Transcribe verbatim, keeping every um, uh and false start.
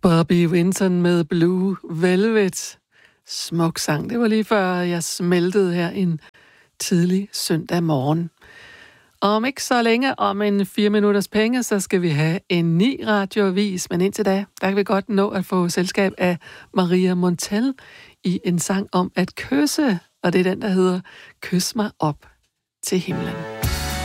Bobby Winton med Blue Velvet. Smuk sang. Det var lige før jeg smeltede her en tidlig søndag morgen. Om ikke så længe, om en fire minutters penge, så skal vi have en ny radioavis. Men indtil da, der kan vi godt nå at få selskab af Maria Montel i en sang om at kysse. Og det er den, der hedder Kys mig op til himlen.